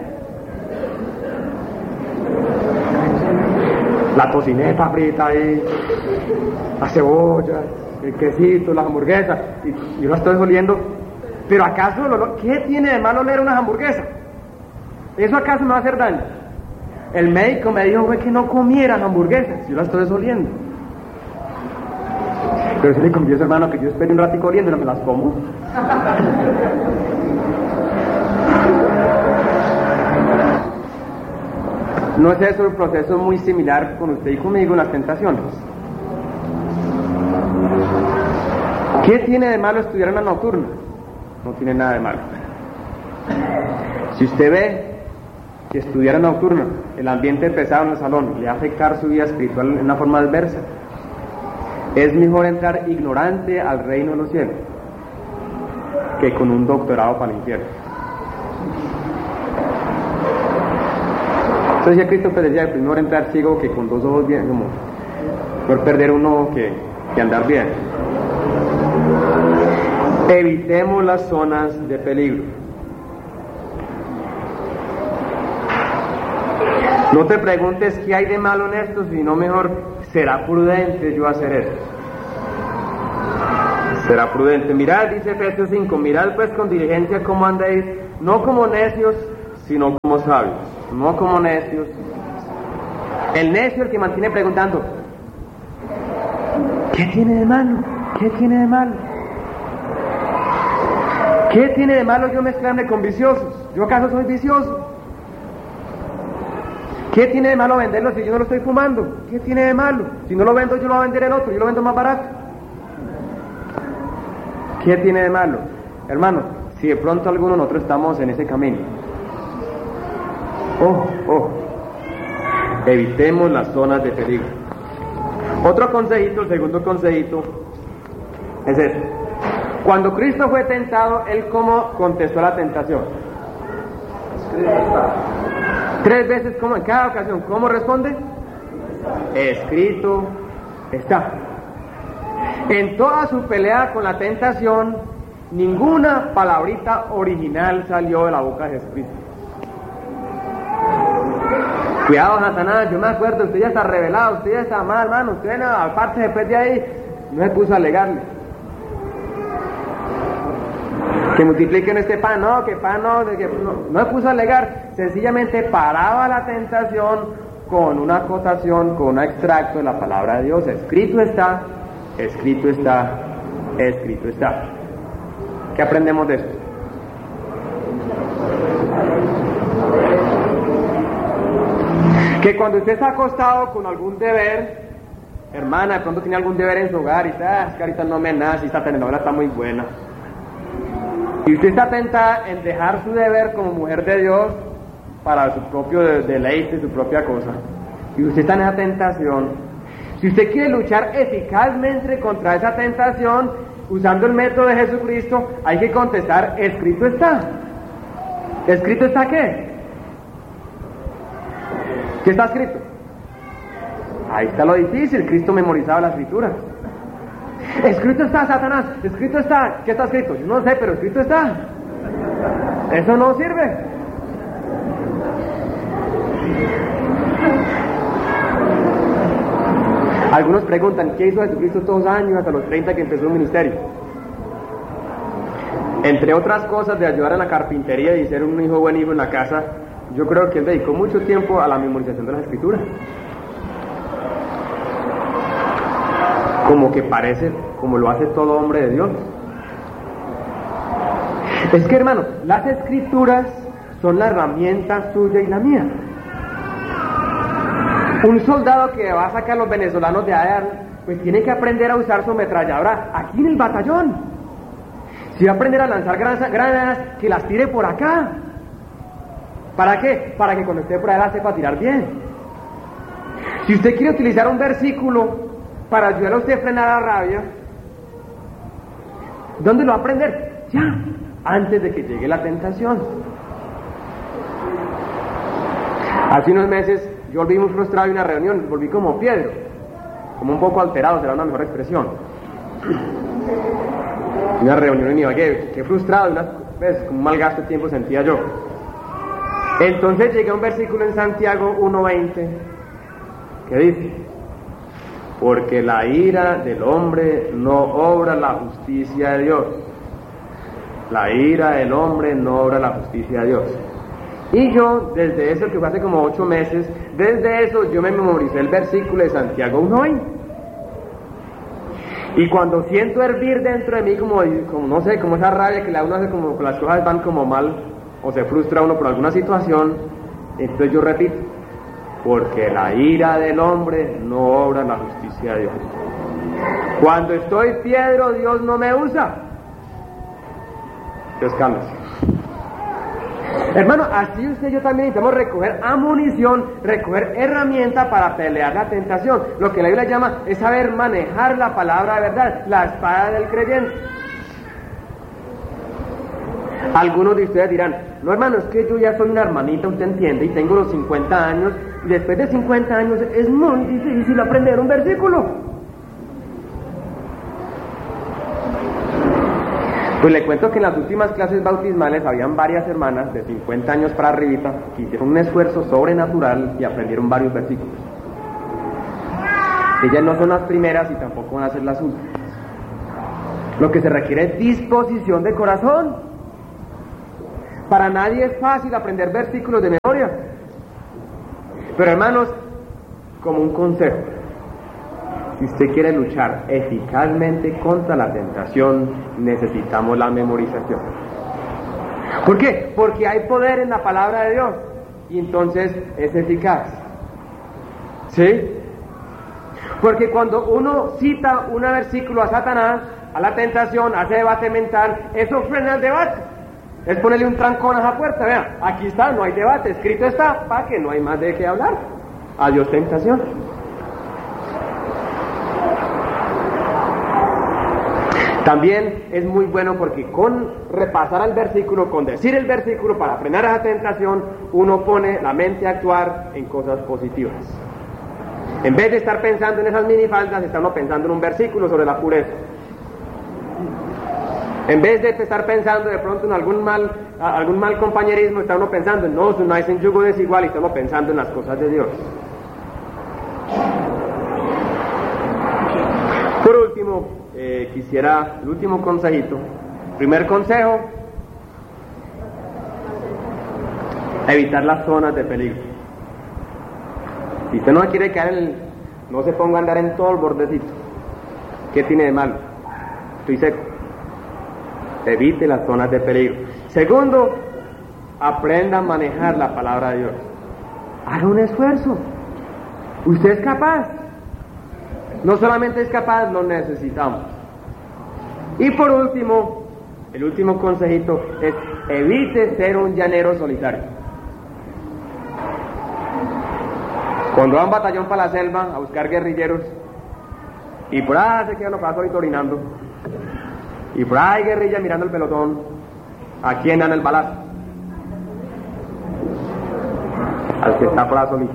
La tocineta frita ahí, la cebolla, el quesito, las hamburguesas, y yo la estoy oliendo. Pero ¿acaso el olor? ¿Qué tiene de malo oler unas hamburguesas? ¿Eso acaso me va a hacer daño? El médico me dijo que no comieran hamburguesas, yo las estoy oliendo. Pero si le confieso, hermano, que yo espero un ratico oliendo y no me las como. ¿No es eso el proceso muy similar con usted y conmigo en las tentaciones? ¿Qué tiene de malo estudiar en la nocturna? No tiene nada de malo. Si usted ve que estudiar en nocturna, el ambiente pesado en el salón, le va a afectar su vida espiritual en una forma adversa, es mejor entrar ignorante al reino de los cielos que con un doctorado para el infierno. Entonces ya Cristo pues decía, primero entrar ciego que con dos ojos bien, como por perder uno que andar bien. Evitemos las zonas de peligro. No te preguntes qué hay de malo en esto, sino mejor, ¿será prudente yo hacer esto? Será prudente. Mirad, dice Efesios 5, mirad pues con diligencia cómo andéis, no como necios, sino como sabios. No como necios. El necio, el que mantiene preguntando, ¿qué tiene de malo? ¿Qué tiene de malo? ¿Qué tiene de malo yo mezclarme con viciosos? ¿Yo acaso soy vicioso? ¿Qué tiene de malo venderlo si yo no lo estoy fumando? ¿Qué tiene de malo? Si no lo vendo, yo lo voy a vender el otro, yo lo vendo más barato. ¿Qué tiene de malo? Hermano, si de pronto alguno de nosotros estamos en ese camino, evitemos las zonas de peligro. Otro consejito, el segundo consejito, es este. Cuando Cristo fue tentado, ¿Él cómo contestó la tentación? 3 veces, ¿cómo? En cada ocasión, ¿cómo responde? Escrito está. En toda su pelea con la tentación, ninguna palabrita original salió de la boca de Jesucristo. Cuidado, Satanás, yo me acuerdo, usted ya está revelado, usted ya está mal, hermano, usted no, aparte después de ahí, no se puso a alegarle. Que multipliquen este pan, no, que pan no, no se puso a alegar, sencillamente paraba la tentación con una acotación, con un extracto de la palabra de Dios. Escrito está, escrito está, escrito está. ¿Qué aprendemos de esto? Que cuando usted está acostado con algún deber, hermana, de pronto tiene algún deber en su hogar y dice, es que ahorita no me nace, esta telenovela está muy buena. Y usted está atenta en dejar su deber como mujer de Dios para su propio deleite, su propia cosa. Y usted está en esa tentación. Si usted quiere luchar eficazmente contra esa tentación, usando el método de Jesucristo, hay que contestar, escrito está. ¿Escrito está qué? ¿Qué está escrito? Ahí está lo difícil, Cristo memorizaba las escrituras. Escrito está, Satanás, escrito está. ¿Qué está escrito? Yo no sé, pero escrito está. Eso no sirve. Algunos preguntan, ¿qué hizo Jesucristo estos años hasta los 30 que empezó el ministerio? Entre otras cosas de ayudar en la carpintería y ser un buen hijo en la casa, yo creo que él dedicó mucho tiempo a la memorización de las escrituras. Como que parece, como lo hace todo hombre de Dios. Es que, hermano, las escrituras son la herramienta suya y la mía. Un soldado que va a sacar a los venezolanos de allá, pues tiene que aprender a usar su ametralladora aquí en el batallón. Si va a aprender a lanzar granadas, que las tire por acá. ¿Para qué? Para que cuando esté por allá la sepa tirar bien. Si usted quiere utilizar un versículo para ayudar a usted a frenar la rabia, ¿dónde lo va a aprender? Ya, antes de que llegue la tentación. Hace unos meses yo volví muy frustrado de una reunión, volví como Pedro, como un poco alterado, será una mejor expresión. Una reunión en Ibagué, qué frustrado, unas veces, con un mal gasto de tiempo sentía yo. Entonces llegué a un versículo en Santiago 1:20 que dice: porque la ira del hombre no obra la justicia de Dios. La ira del hombre no obra la justicia de Dios. Y yo, desde eso, que fue hace como 8 meses, desde eso yo me memoricé el versículo de Santiago 1:20. Y cuando siento hervir dentro de mí como no sé, como esa rabia que la uno hace, como que las cosas van como mal, o se frustra uno por alguna situación, entonces yo repito: porque la ira del hombre no obra la justicia de Dios. Cuando estoy Pedro, Dios no me usa. Dios cálmese. Hermano, así usted y yo también necesitamos recoger amunición, recoger herramienta para pelear la tentación. Lo que la Biblia llama es saber manejar la palabra de verdad, la espada del creyente. Algunos de ustedes dirán: no, hermano, es que yo ya soy una hermanita, usted entiende, y tengo los 50 años, y después de 50 años es muy difícil aprender un versículo. Pues le cuento que en las últimas clases bautismales habían varias hermanas de 50 años para arribita que hicieron un esfuerzo sobrenatural y aprendieron varios versículos. Ellas no son las primeras y tampoco van a ser las últimas. Lo que se requiere es disposición de corazón. Para nadie es fácil aprender versículos de memoria. Pero, hermanos, como un consejo, si usted quiere luchar eficazmente contra la tentación, necesitamos la memorización. ¿Por qué? Porque hay poder en la palabra de Dios y entonces es eficaz. ¿Sí? Porque cuando uno cita un versículo a Satanás, a la tentación, hace debate mental, eso frena el debate. Es ponerle un trancón a esa puerta. Vean, aquí está, no hay debate, escrito está, para que no hay más de qué hablar. Adiós tentación. También es muy bueno porque con repasar el versículo, con decir el versículo para frenar esa tentación, uno pone la mente a actuar en cosas positivas. En vez de estar pensando en esas minifaldas, está uno pensando en un versículo sobre la pureza. En vez de estar pensando de pronto en algún mal compañerismo, está uno pensando en no es un yugo desigual y está uno pensando en las cosas de Dios. Por último, quisiera el último consejito. Primer consejo: evitar las zonas de peligro. Si usted no quiere caer no se ponga a andar en todo el bordecito. ¿Qué tiene de malo? Estoy seco. Evite las zonas de peligro. Segundo, aprenda a manejar la palabra de Dios. Haga un esfuerzo. Usted es capaz. No solamente es capaz, lo necesitamos. Y por último, el último consejito es: evite ser un llanero solitario. Cuando va a un batallón para la selva a buscar guerrilleros, y por ahí se queda uno para solito orinando, y por ahí guerrilla mirando el pelotón, ¿a quién dan el balazo? Al que está por ahí solito.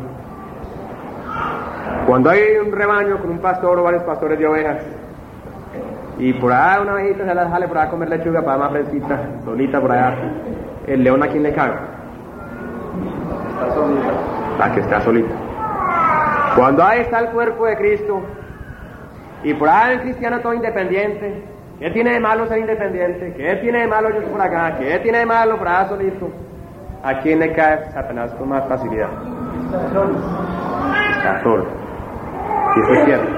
Cuando hay un rebaño con un pastor o varios pastores de ovejas, y por ahí una ovejita se la sale por ahí a comer lechuga para más fresquita, solita por allá, el león a quién le caga. Está solita. La que está solita. Cuando ahí está el cuerpo de Cristo, y por ahí hay un cristiano todo independiente, ¿qué tiene de malo ser independiente? ¿Qué tiene de malo yo por acá? ¿Qué tiene de malo por allá solito? ¿A quién le cae Satanás con más facilidad? Está solo. Y eso es cierto.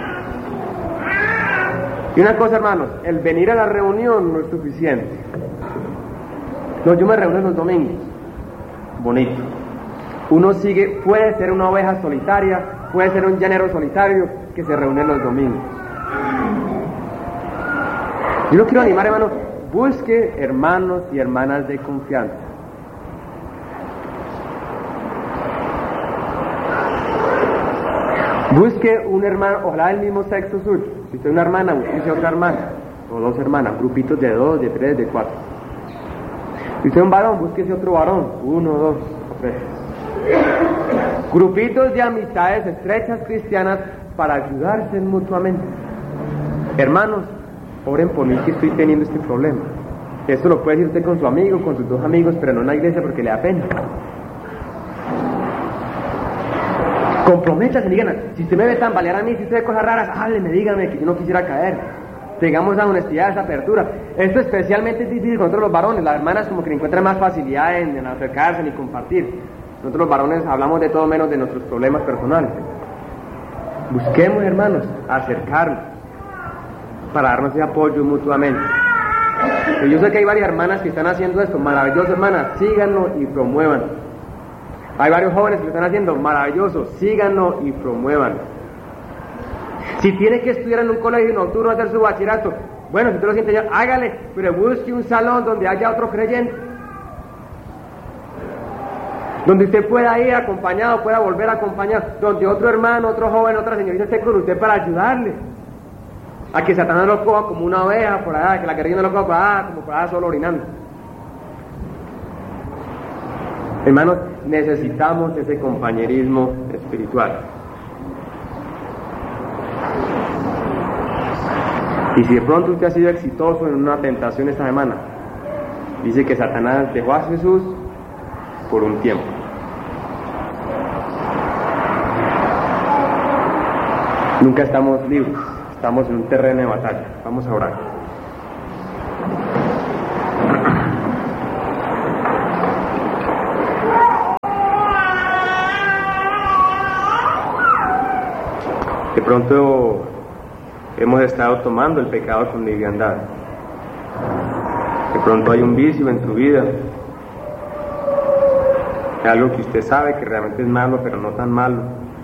Y una cosa, hermanos, el venir a la reunión no es suficiente. No, yo me reúno los domingos. Bonito. Uno puede ser una oveja solitaria, puede ser un llanero solitario que se reúne los domingos. Yo lo quiero animar, hermano, busque hermanos y hermanas de confianza. Busque un hermano, ojalá del mismo sexo suyo. Si usted es una hermana, busque otra hermana, o dos hermanas, grupitos de 2, de 3, de 4. Si usted es un varón, búsquese otro varón, 1, 2, 3. Grupitos de amistades estrechas cristianas para ayudarse mutuamente. Hermanos, oren por mí que estoy teniendo este problema. Esto lo puede decir usted con su amigo, con sus 2 amigos, pero no en la iglesia porque le da pena. Comprométase, díganme, si usted me ve tambalear a mí, si usted ve cosas raras, hábleme, dígame que yo no quisiera caer. Tengamos esa honestidad, esa apertura. Esto especialmente es difícil con nosotros los varones. Las hermanas como que encuentran más facilidad en acercarse y compartir. Nosotros los varones hablamos de todo menos de nuestros problemas personales. Busquemos, hermanos, acercarnos para darnos ese apoyo mutuamente. Pero yo sé que hay varias hermanas que están haciendo esto, maravilloso, hermanas, síganlo y promuevan. Hay varios jóvenes que lo están haciendo, maravilloso, síganlo y promuevan. Si tiene que estudiar en un colegio nocturno, hacer su bachillerato, bueno, si usted lo siente ya, hágale, pero busque un salón donde haya otro creyente, donde usted pueda ir acompañado, pueda volver acompañado, donde otro hermano, otro joven, otra señorita esté con usted para ayudarle, a que Satanás no lo coja como una oveja por allá, que la guerrilla no lo coja por allá, como por allá solo orinando. Hermanos, necesitamos ese compañerismo espiritual. Y si de pronto usted ha sido exitoso en una tentación esta semana, dice que Satanás dejó a Jesús por un tiempo. Nunca estamos libres, estamos en un terreno de batalla. Vamos a orar. De pronto hemos estado tomando el pecado con liviandad. De pronto hay un vicio en tu vida, algo que usted sabe que realmente es malo, pero no tan malo.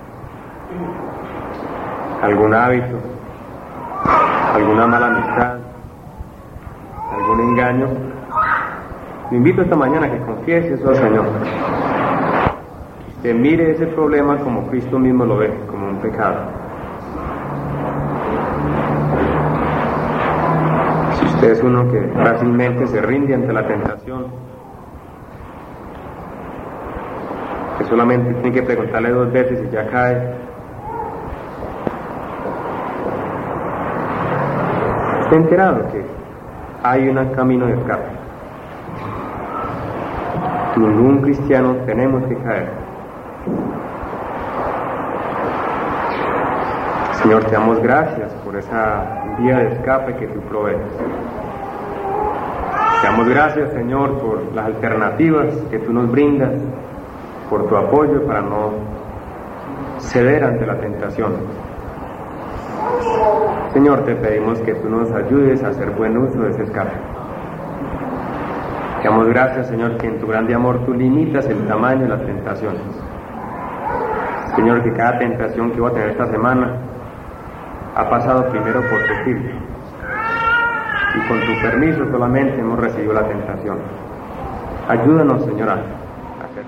Algún hábito, alguna mala amistad, algún engaño. Le invito esta mañana a que confiese eso al Señor. Que mire ese problema como Cristo mismo lo ve, como un pecado. Si usted es uno que fácilmente se rinde ante la tentación, que solamente tiene que preguntarle 2 veces y ya cae. ¿Está enterado que hay un camino de escape? Ningún cristiano tenemos que caer. Señor, te damos gracias por esa vía de escape que tú provees. Te damos gracias, Señor, por las alternativas que tú nos brindas, por tu apoyo para no ceder ante la tentación. Señor, te pedimos que tú nos ayudes a hacer buen uso de ese escape. Te damos gracias, Señor, que en tu grande amor tú limitas el tamaño de las tentaciones. Señor, que cada tentación que voy a tener esta semana ha pasado primero por tu filtro. Y con tu permiso solamente hemos recibido la tentación. Ayúdanos, Señor, a hacer.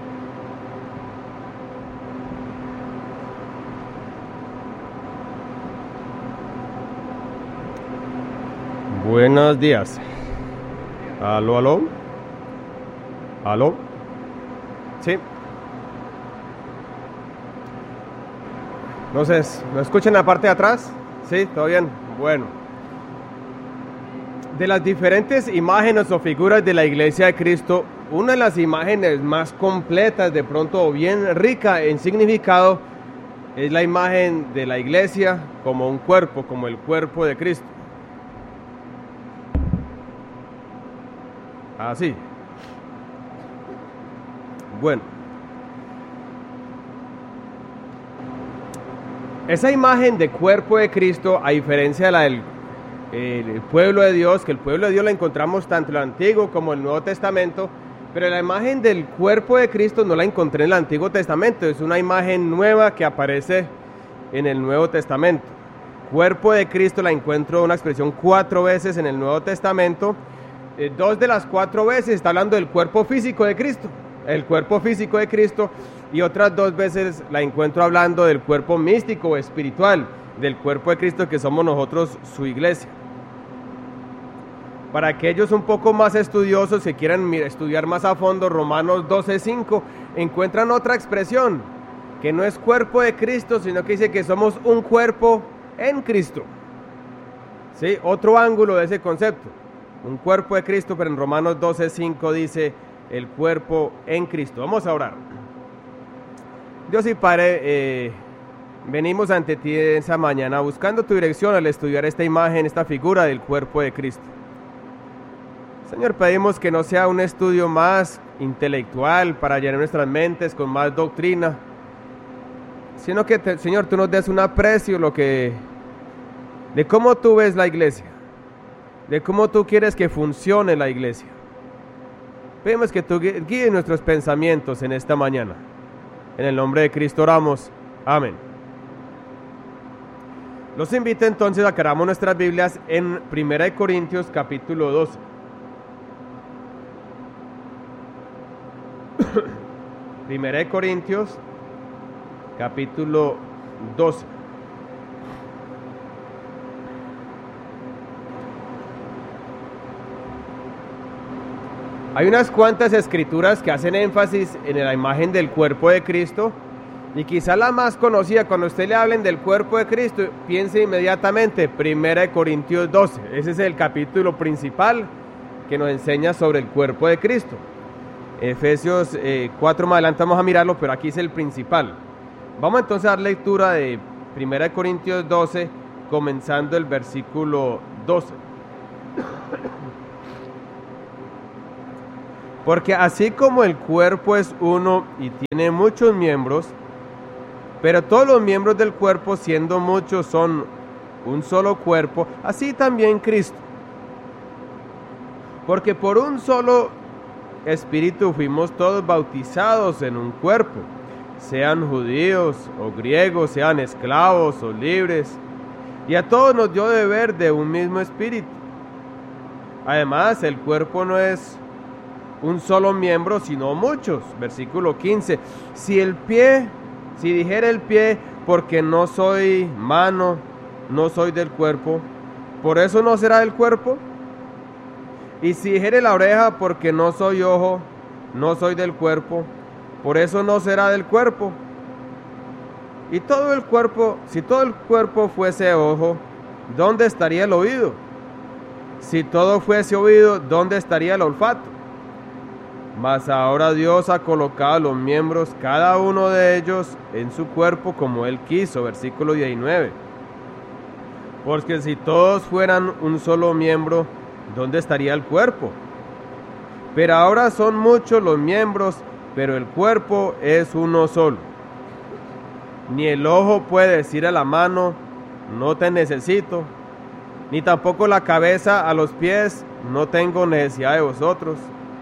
Buenos días. ¿Aló, aló? ¿Aló? Sí. Entonces, ¿lo escuchan en la parte de atrás? Sí, ¿todo bien? Bueno. De las diferentes imágenes o figuras de la Iglesia de Cristo, una de las imágenes más completas, de pronto bien rica en significado, es la imagen de la Iglesia como un cuerpo, como el cuerpo de Cristo. Así. Bueno. Esa imagen de cuerpo de Cristo, a diferencia de la del pueblo de Dios, que el pueblo de Dios la encontramos tanto en el Antiguo como en el Nuevo Testamento, pero la imagen del cuerpo de Cristo no la encontré en el Antiguo Testamento, es una imagen nueva que aparece en el Nuevo Testamento. Cuerpo de Cristo la encuentro una expresión 4 veces en el Nuevo Testamento. 2 de las 4 veces está hablando del cuerpo físico de Cristo, el cuerpo físico de Cristo, y otras 2 veces la encuentro hablando del cuerpo místico o espiritual, del cuerpo de Cristo que somos nosotros, su iglesia. Para aquellos un poco más estudiosos que quieran estudiar más a fondo Romanos 12:5, encuentran otra expresión, que no es cuerpo de Cristo, sino que dice que somos un cuerpo en Cristo. ¿Sí? Otro ángulo de ese concepto. Un cuerpo de Cristo, pero en Romanos 12:5 dice el cuerpo en Cristo. Vamos a orar. Dios y Padre, venimos ante ti esa mañana buscando tu dirección al estudiar esta imagen, esta figura del cuerpo de Cristo. Señor, pedimos que no sea un estudio más intelectual para llenar nuestras mentes con más doctrina, sino que, Señor, tú nos des un aprecio de cómo tú ves la iglesia, de cómo tú quieres que funcione la iglesia. Pedimos que tú guíes nuestros pensamientos en esta mañana. En el nombre de Cristo oramos. Amén. Los invito entonces a que abramos nuestras Biblias en 1 Corintios capítulo 12. 1 Corintios capítulo 12. Hay unas cuantas escrituras que hacen énfasis en la imagen del cuerpo de Cristo, y quizá la más conocida, cuando usted le hablen del cuerpo de Cristo, piense inmediatamente 1 Corintios 12. Ese es el capítulo principal que nos enseña sobre el cuerpo de Cristo. Efesios 4 más adelante vamos a mirarlo, pero aquí es el principal. Vamos entonces a dar lectura de 1 Corintios 12, comenzando el versículo 12. Porque así como el cuerpo es uno y tiene muchos miembros, pero todos los miembros del cuerpo, siendo muchos, son un solo cuerpo, así también Cristo. Porque por un solo espíritu fuimos todos bautizados en un cuerpo, sean judíos o griegos, sean esclavos o libres, y a todos nos dio de beber de un mismo espíritu. Además, el cuerpo no es un solo miembro, sino muchos. Versículo 15. Si dijera el pie, porque no soy mano, no soy del cuerpo, ¿por eso no será del cuerpo? Y si dijere la oreja, porque no soy ojo, no soy del cuerpo, por eso no será del cuerpo. Y todo el cuerpo, si todo el cuerpo fuese ojo, ¿dónde estaría el oído? Si todo fuese oído, ¿dónde estaría el olfato? Mas ahora Dios ha colocado los miembros, cada uno de ellos, en su cuerpo como Él quiso. Versículo 19. Porque si todos fueran un solo miembro, ¿dónde estaría el cuerpo? Pero ahora son muchos los miembros, pero el cuerpo es uno solo. Ni el ojo puede decir a la mano, no te necesito, ni tampoco la cabeza a los pies, no tengo necesidad de vosotros.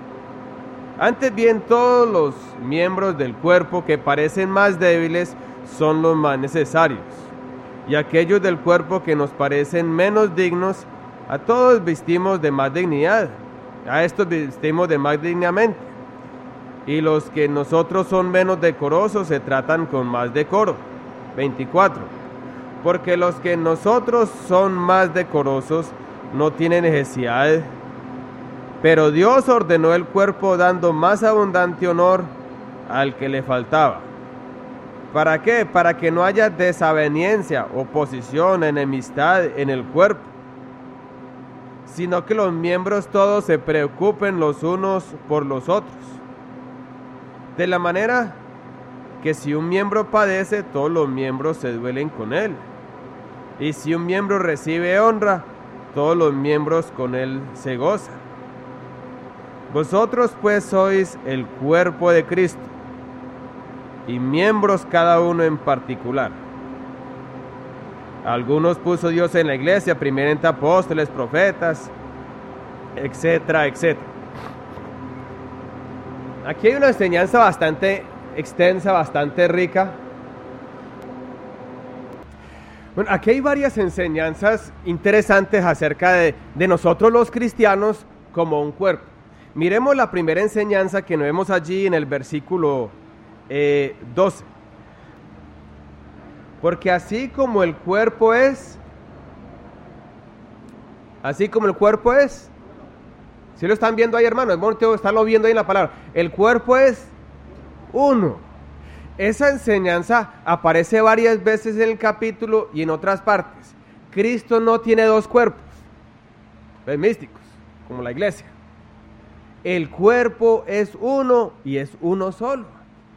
Antes bien, todos los miembros del cuerpo que parecen más débiles son los más necesarios, y aquellos del cuerpo que nos parecen menos dignos, a todos vestimos de más dignidad, a estos vestimos de más dignamente, y los que nosotros son menos decorosos se tratan con más decoro. 24. Porque los que nosotros son más decorosos no tienen necesidad, pero Dios ordenó el cuerpo dando más abundante honor al que le faltaba. ¿Para qué? Para que no haya desaveniencia, oposición, enemistad en el cuerpo, sino que los miembros todos se preocupen los unos por los otros. De la manera que si un miembro padece, todos los miembros se duelen con él. Y si un miembro recibe honra, todos los miembros con él se gozan. Vosotros pues sois el cuerpo de Cristo, y miembros cada uno en particular. Algunos puso Dios en la iglesia, primeramente apóstoles, profetas, etcétera, etcétera. Aquí hay una enseñanza bastante extensa, bastante rica. Bueno, aquí hay varias enseñanzas interesantes acerca de nosotros los cristianos como un cuerpo. Miremos la primera enseñanza que vemos allí en el versículo 12. Porque así como el cuerpo es, ¿sí lo están viendo ahí, hermano? Es bonito estarlo viendo ahí en la palabra. El cuerpo es uno. Esa enseñanza aparece varias veces en el capítulo y en otras partes. Cristo no tiene dos cuerpos, los místicos, como la iglesia. El cuerpo es uno y es uno solo.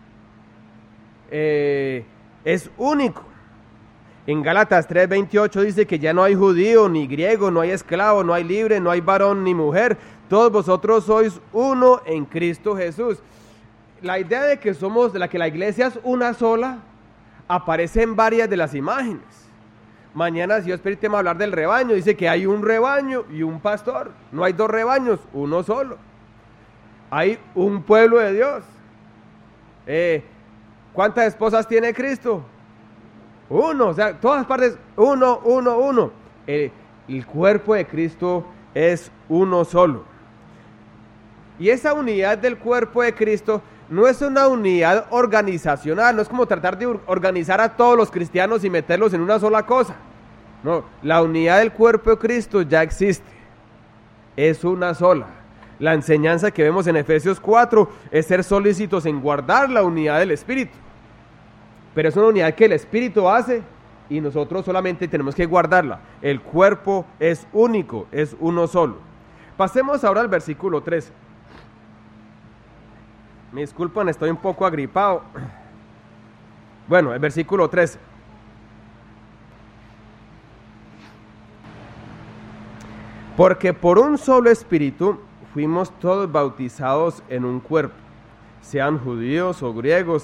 Es único. En Gálatas 3:28 dice que ya no hay judío ni griego, no hay esclavo, no hay libre, no hay varón ni mujer. Todos vosotros sois uno en Cristo Jesús. La idea de que la iglesia es una sola aparece en varias de las imágenes. Mañana, si Dios permite, vamos a hablar del rebaño. Dice que hay un rebaño y un pastor. No hay dos rebaños, uno solo. Hay un pueblo de Dios. ¿Cuántas esposas tiene Cristo? Uno, o sea, todas partes, uno. El cuerpo de Cristo es uno solo. Y esa unidad del cuerpo de Cristo no es una unidad organizacional, no es como tratar de organizar a todos los cristianos y meterlos en una sola cosa. No, la unidad del cuerpo de Cristo ya existe, es una sola. La enseñanza que vemos en Efesios 4 es ser solícitos en guardar la unidad del Espíritu. Pero es una unidad que el Espíritu hace y nosotros solamente tenemos que guardarla. El cuerpo es único, es uno solo. Pasemos ahora al versículo 13. Me disculpan, estoy un poco agripado. Bueno, el versículo 13. Porque por un solo espíritu fuimos todos bautizados en un cuerpo, sean judíos o griegos,